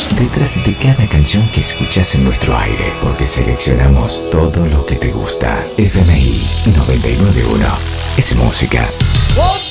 estamos detrás de cada canción que escuchás en nuestro aire, porque seleccionamos todo lo que te gusta. FMI 991 es música.